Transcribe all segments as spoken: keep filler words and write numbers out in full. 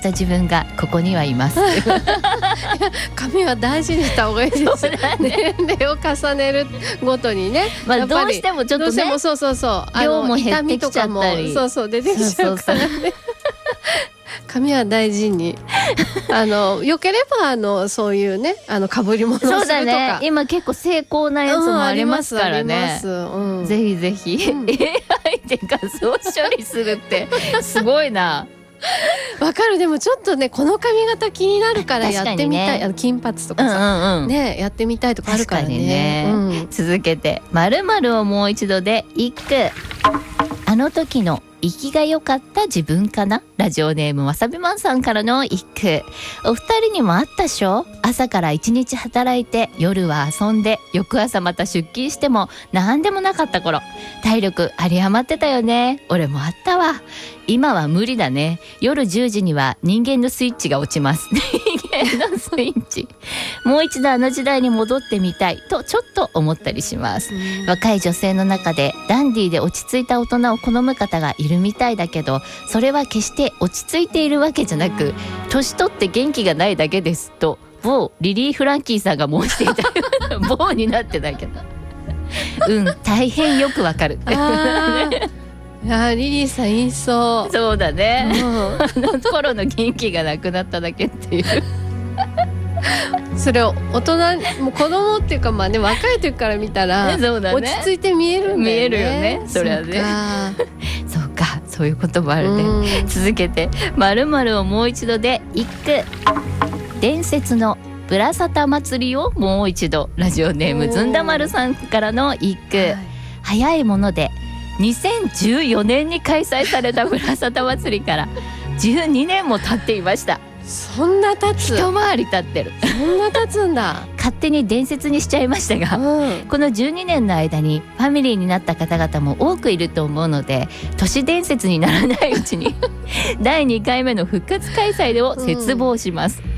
した自分がここにはいます髪は大事にした方がいいですよ、ね、年齢を重ねるごとにね、 まあ、どうしてもちょっとね、どうしてもそうそうそう量も減ってきちゃったり、 そうそう出てきちゃうからね、そうそうそう髪は大事にあのよければあのそういうねあの被り物をするとか。そうだね、 今結構成功なやつもありますからね、 うんうん、 ぜひぜひ、うん、エーアイ で画像処理するってすごいなわかる。でもちょっとねこの髪型気になるからやってみたい、ね、あの金髪とかさ、うんうんうん、ねやってみたいとかあるからね。 ね、うん、続けて〇〇をもう一度で一句。あの時の生きが良かった自分かな。ラジオネームわさびマンさんからの一句。お二人にもあったっしょ。朝から一日働いて夜は遊んで翌朝また出勤しても何でもなかった頃、体力有り余ってたよね。俺もあったわ。今は無理だね。夜じゅうじには人間のスイッチが落ちます。人間のスイッチ。もう一度あの時代に戻ってみたいとちょっと思ったりします。若い女性の中でダンディーで落ち着いた大人を好む方がいるみたいだけど、それは決して落ち着いているわけじゃなく、年取って元気がないだけですと某リリー・フランキーさんが申していた某になってないけどうん大変よくわかるいやリリーさん言いそう。 そうだね、うん、あの頃の元気がなくなっただけっていうそれを大人もう子供っていうかまあね若い時から見たら、ねそうだね、落ち着いて見えるんだよね。見えるよねそれはね。そうかそういうこともあるね。続けて〇〇をもう一度で一句。伝説のブラサタ祭りをもう一度。ラジオネームずんだまるさんからの一句、はい、早いものでにせんじゅうよねんに開催されたブラサタ祭りからじゅうにねんも経っていました。そんな経つ。 一回り経ってる。 そんな経つんだ。 勝手に伝説にしちゃいましたが、うん、このじゅうにねんの間にファミリーになった方々も多くいると思うので、都市伝説にならないうちにだいにかいめの復活開催を切望します、うん、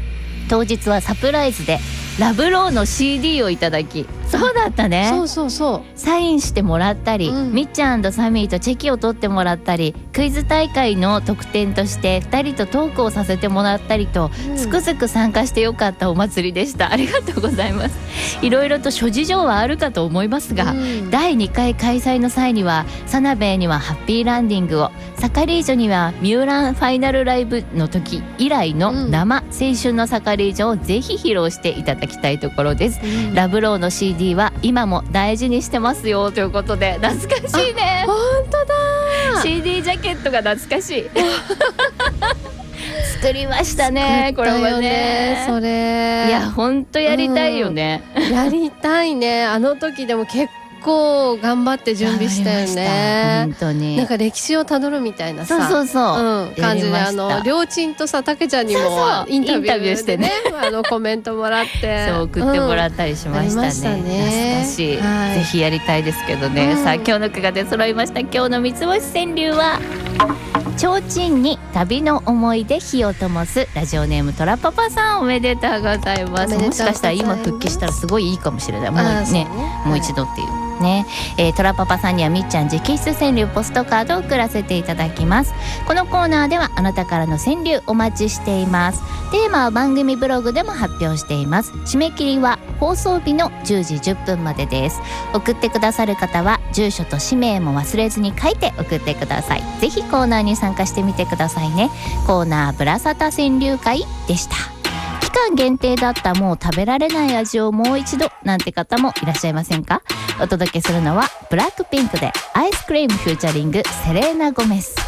当日はサプライズでラブローの シーディー をいただき、そうだったね。 そうそうそう。 サインしてもらったり、うん、みっちゃん&サミーとチェキを取ってもらったり、クイズ大会の特典としてふたりとトークをさせてもらったりと、うん、つくづく参加してよかったお祭りでした。ありがとうございます。いろいろと諸事情はあるかと思いますが、うん、だいにかい開催の際にはサナベイにはハッピーランディングを、サカリージョにはミューランファイナルライブの時以来の生、うん、青春のサカリージョをぜひ披露していただきたいところです、うん、ラブローの シーディー は今も大事にしてますよということで、懐かしいね。 本当だ。 シーディー ジャケットが懐かしい作りましたね。これはねそれいや本当やりたいよね、 うん、やりたいね。あの時でも結構結構頑張って準備したよね。 本当になんか歴史をたどるみたいなさ、 そうそうそう、 うん、感じで、あのりょーちんとさたけちゃんにもインタビューしてねあのコメントもらってそう送ってもらったりしましたね、うん、したね。懐かしい、はい、ぜひやりたいですけどね、うん、さあ今日の句が出揃いました。今日の三つ星川柳は提灯に旅の思い出火を灯す。ラジオネームトラパパさん、おめでとうございます。もしかしたら今復帰したらすごいいいかもしれない。もうね、ねもう一度っていう、はいねえー、トラパパさんにはみっちゃん直筆川柳ポストカードを送らせていただきます。このコーナーではあなたからの川柳お待ちしています。テーマは番組ブログでも発表しています。締め切りは放送日のじゅうじじゅっぷんまでです。送ってくださる方は住所と氏名も忘れずに書いて送ってください。ぜひコーナーに参加してみてくださいね。コーナーブラサタ川柳会でした。期間限定だったもう食べられない味をもう一度なんて方もいらっしゃいませんか。お届けするのはブラックピンクでアイスクリームフューチャリングセレーナ・ゴメス。